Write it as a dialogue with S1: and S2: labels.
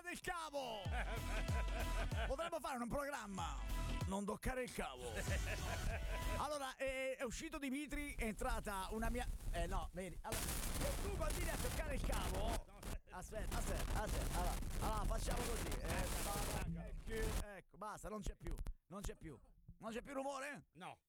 S1: toccare il cavo. Potremmo fare un programma. Non toccare il cavo. Allora, è uscito Dimitri, è entrata una mia... no, vedi. Allora, se tu continui a toccare il cavo... Aspetta. Allora, facciamo così. Ecco, basta, non c'è più. Non c'è più rumore?
S2: No.